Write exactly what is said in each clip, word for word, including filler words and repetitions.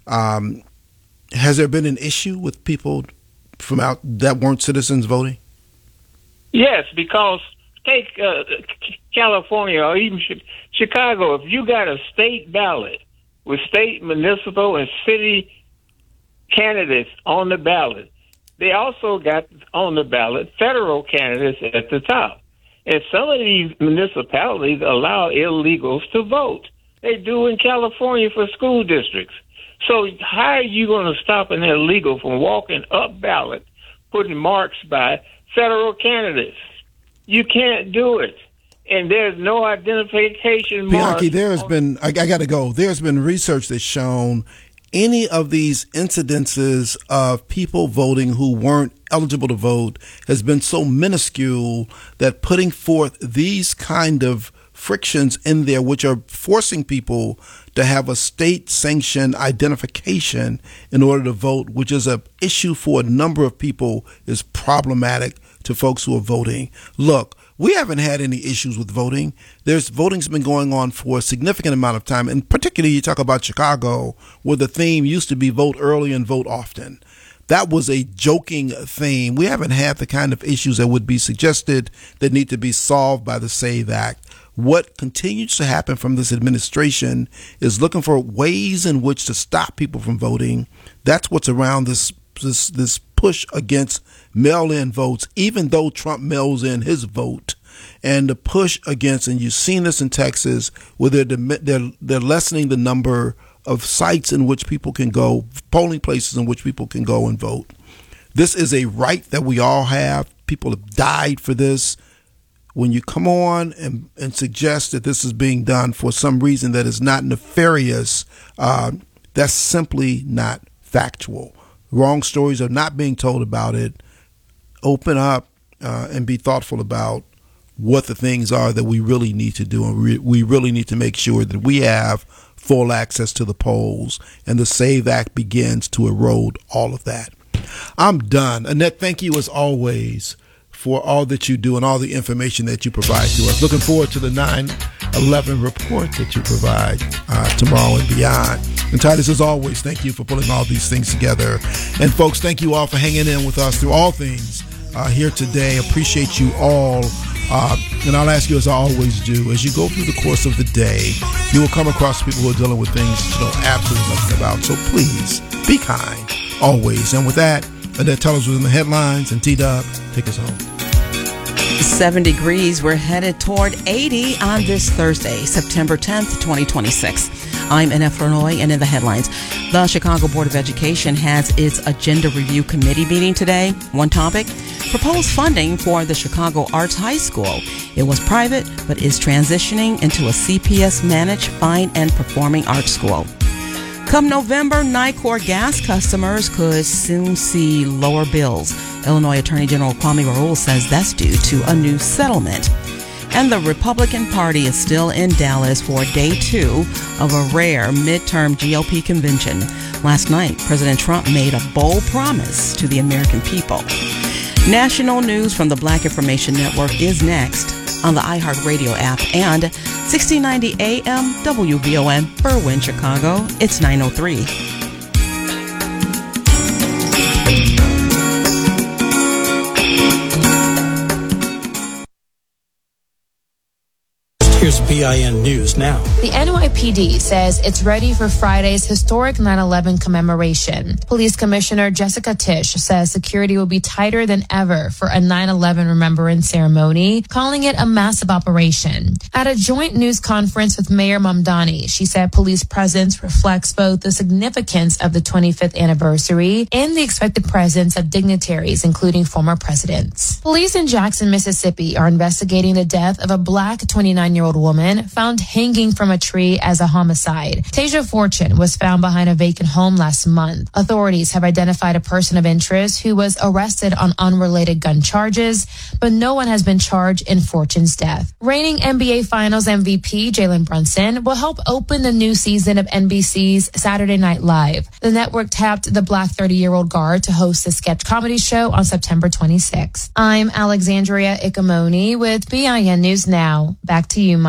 Um, has there been an issue with people from out that weren't citizens voting? Yes, because take uh, California or even Chicago. If you got a state ballot with state, municipal, and city candidates on the ballot, they also got on the ballot federal candidates at the top. And some of these municipalities allow illegals to vote. They do in California for school districts. So how are you going to stop an illegal from walking up ballot, putting marks by federal candidates? You can't do it. And there's no identification mark. Bianchi, there has been, I, I got to go, there's been research that's shown any of these incidences of people voting who weren't eligible to vote has been so minuscule that putting forth these kind of frictions in there, which are forcing people to have a state-sanctioned identification in order to vote, which is an issue for a number of people, is problematic to folks who are voting. Look, we haven't had any issues with voting. There's voting's been going on for a significant amount of time, and particularly you talk about Chicago, where the theme used to be vote early and vote often. That was a joking theme. We haven't had the kind of issues that would be suggested that need to be solved by the SAVE Act. What continues to happen from this administration is looking for ways in which to stop people from voting. That's what's around this this this push against mail-in votes, even though Trump mails in his vote, and the push against, and you've seen this in Texas, where they're they're, they're lessening the number of sites in which people can go, polling places in which people can go and vote. This is a right that we all have. People have died for this. When you come on and, and suggest that this is being done for some reason that is not nefarious, uh, that's simply not factual. Wrong stories are not being told about it. Open up uh, and be thoughtful about what the things are that we really need to do. And re- we really need to make sure that we have full access to the polls, and the SAVE Act begins to erode all of that. I'm done. Annette, thank you as always for all that you do and all the information that you provide to us. Looking forward to the nine eleven report that you provide uh, tomorrow and beyond. And Titus, as always, thank you for pulling all these things together. And folks, thank you all for hanging in with us through all things uh, here today. Appreciate you all. Uh, and I'll ask you, as I always do, as you go through the course of the day, you will come across people who are dealing with things that you know absolutely nothing about. So please be kind, always. And with that, Annette, tell us within the headlines, and T-Dub, take us home. Seven degrees. We're headed toward eighty on this Thursday, September tenth, twenty twenty-six. I'm Annette Flournoy, and in the headlines, the Chicago Board of Education has its Agenda Review Committee meeting today. One topic, proposed funding for the Chicago Arts High School. It was private, but is transitioning into a C P S-managed fine and performing arts school. Come November, Nicor gas customers could soon see lower bills. Illinois Attorney General Kwame Raoul says that's due to a new settlement. And the Republican Party is still in Dallas for day two of a rare midterm G O P convention. Last night, President Trump made a bold promise to the American people. National news from the Black Information Network is next on the iHeartRadio app and sixteen ninety A M W V O N, Berwyn, Chicago. It's nine oh three. Here's B I N News now. The N Y P D says it's ready for Friday's historic nine eleven commemoration. Police Commissioner Jessica Tisch says security will be tighter than ever for a nine eleven remembrance ceremony, calling it a massive operation. At a joint news conference with Mayor Mamdani, she said police presence reflects both the significance of the twenty-fifth anniversary and the expected presence of dignitaries, including former presidents. Police in Jackson, Mississippi are investigating the death of a black twenty-nine-year-old woman found hanging from a tree as a homicide. Tasia Fortune was found behind a vacant home last month. Authorities have identified a person of interest who was arrested on unrelated gun charges, but no one has been charged in Fortune's death. Reigning N B A Finals M V P Jalen Brunson will help open the new season of N B C's Saturday Night Live. The network tapped the black thirty-year-old guard to host the sketch comedy show on September twenty-sixth. I'm Alexandria Ikamoni with B I N News Now. Back to you, Mike.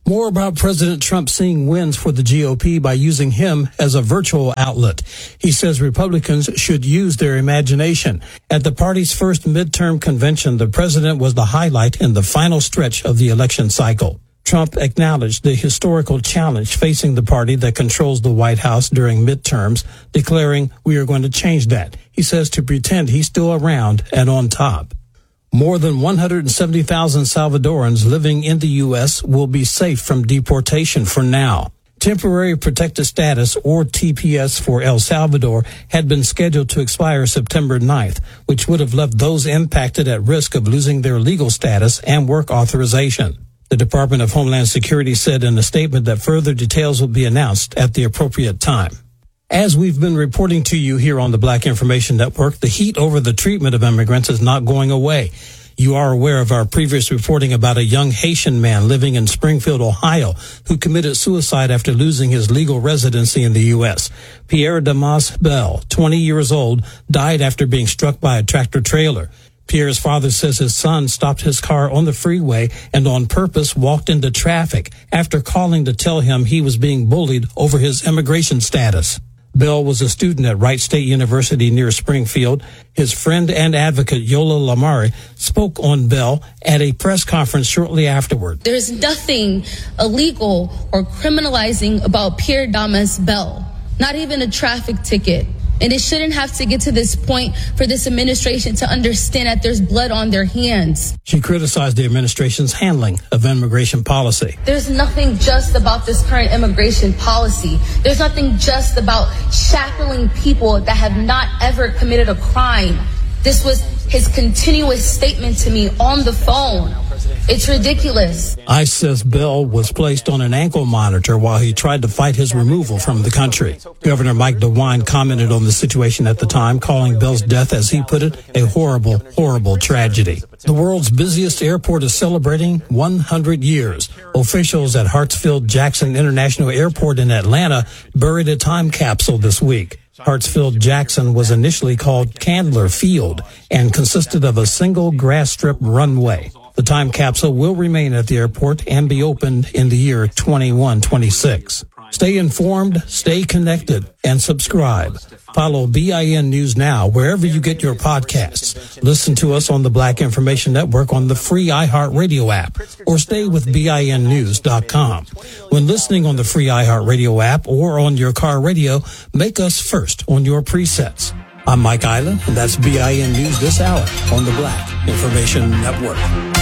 More about President Trump seeing wins for the G O P by using him as a virtual outlet. He says Republicans should use their imagination. At the party's first midterm convention, the president was the highlight in the final stretch of the election cycle. Trump acknowledged the historical challenge facing the party that controls the White House during midterms, declaring, "We are going to change that." He says to pretend he's still around and on top. More than one hundred seventy thousand Salvadorans living in the U S will be safe from deportation for now. Temporary Protected Status, or T P S, for El Salvador had been scheduled to expire September ninth, which would have left those impacted at risk of losing their legal status and work authorization. The Department of Homeland Security said in a statement that further details will be announced at the appropriate time. As we've been reporting to you here on the Black Information Network, the heat over the treatment of immigrants is not going away. You are aware of our previous reporting about a young Haitian man living in Springfield, Ohio, who committed suicide after losing his legal residency in the U S. Pierre Damas Bell, twenty years old, died after being struck by a tractor trailer. Pierre's father says his son stopped his car on the freeway and on purpose walked into traffic after calling to tell him he was being bullied over his immigration status. Bell was a student at Wright State University near Springfield. His friend and advocate Yola Lamare spoke on Bell at a press conference shortly afterward. There's nothing illegal or criminalizing about Pierre Damas Bell, not even a traffic ticket. And it shouldn't have to get to this point for this administration to understand that there's blood on their hands. She criticized the administration's handling of immigration policy. There's nothing just about this current immigration policy. There's nothing just about shackling people that have not ever committed a crime. This was his continuous statement to me on the phone. It's ridiculous. ICE says Bell was placed on an ankle monitor while he tried to fight his removal from the country. Governor Mike DeWine commented on the situation at the time, calling Bell's death, as he put it, a horrible, horrible tragedy. The world's busiest airport is celebrating one hundred years. Officials at Hartsfield-Jackson International Airport in Atlanta buried a time capsule this week. Hartsfield-Jackson was initially called Candler Field and consisted of a single grass strip runway. The time capsule will remain at the airport and be opened in the year twenty-one twenty-six. Stay informed, stay connected, and subscribe. Follow B I N News Now wherever you get your podcasts. Listen to us on the Black Information Network on the free iHeartRadio app, or stay with B I N news dot com. When listening on the free iHeartRadio app or on your car radio, make us first on your presets. I'm Mike Island, and that's B I N News this hour on the Black Information Network.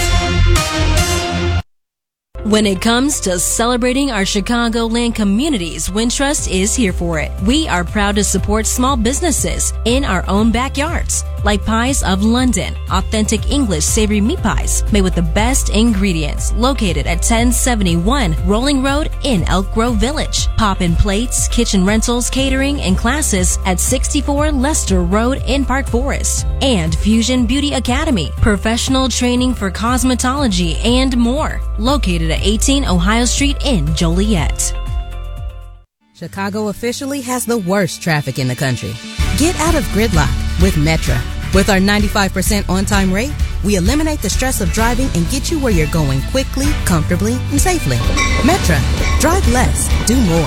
When it comes to celebrating our Chicagoland communities, Wintrust is here for it. We are proud to support small businesses in our own backyards, like Pies of London, authentic English savory meat pies made with the best ingredients, located at ten seventy-one Rolling Road in Elk Grove Village. Pop-in Plates, kitchen rentals, catering, and classes at sixty-four Lester Road in Park Forest. And Fusion Beauty Academy, professional training for cosmetology and more, located at eighteen Ohio Street in Joliet. Chicago officially has the worst traffic in the country. Get out of gridlock with Metra. With our ninety-five percent on-time rate, we eliminate the stress of driving and get you where you're going quickly, comfortably, and safely. Metra. Drive less. Do more.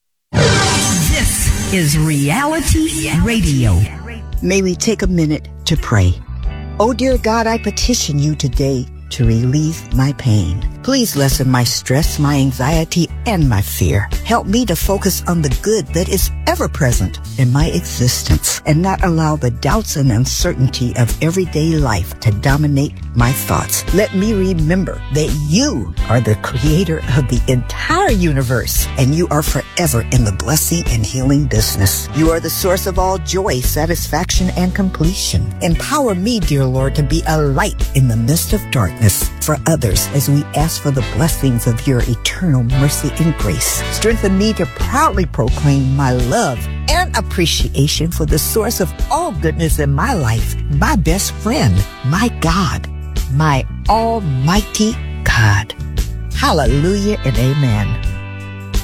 This is Reality Radio. May we take a minute to pray. Oh, dear God, I petition you today to relieve my pain. Please lessen my stress, my anxiety, and my fear. Help me to focus on the good that is ever present in my existence and not allow the doubts and uncertainty of everyday life to dominate my thoughts. Let me remember that you are the creator of the entire universe and you are forever in the blessing and healing business. You are the source of all joy, satisfaction, and completion. Empower me, dear Lord, to be a light in the midst of darkness for others as we ask for the blessings of your eternal mercy and grace. Strengthen me to proudly proclaim my love and appreciation for the source of all goodness in my life, my best friend, my God, my almighty God. Hallelujah and amen.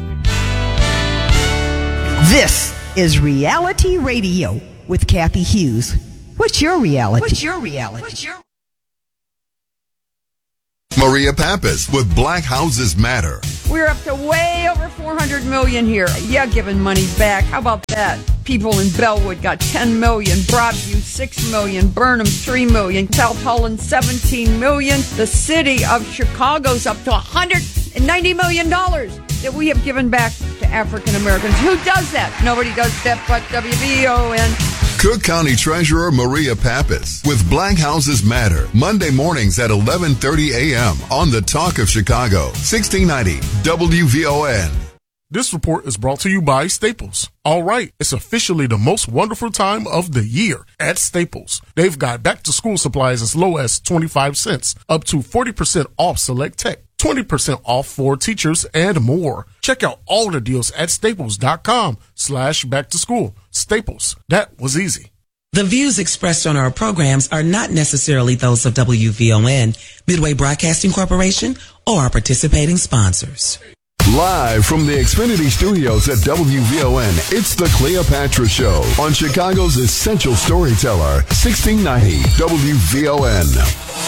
This is Reality Radio with Kathy Hughes. What's your reality? What's your reality? What's your Maria Pappas with Black Houses Matter. We're up to way over four hundred million here. Yeah, giving money back. How about that? People in Bellwood got ten million, Broadview six million, Burnham three million, South Holland seventeen million. The city of Chicago's up to one hundred ninety million dollars that we have given back to African Americans. Who does that? Nobody does that but W V O N. Cook County Treasurer Maria Pappas with Black Houses Matter, Monday mornings at eleven thirty a.m. on the Talk of Chicago, sixteen ninety W V O N. This report is brought to you by Staples. All right, it's officially the most wonderful time of the year at Staples. They've got back-to-school supplies as low as twenty-five cents, up to forty percent off select tech, twenty percent off for teachers, and more. Check out all the deals at staples.com slash back to school. Staples. That was easy. The views expressed on our programs are not necessarily those of W V O N, Midway Broadcasting Corporation, or our participating sponsors. Live from the Xfinity Studios at W V O N, it's the Cleopatra Show on Chicago's Essential Storyteller, sixteen ninety W V O N.